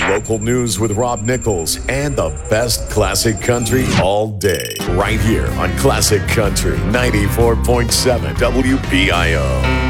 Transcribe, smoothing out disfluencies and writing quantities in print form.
Local news with Rob Nichols and the best classic country all day. Right here on Classic Country 94.7 WBIO.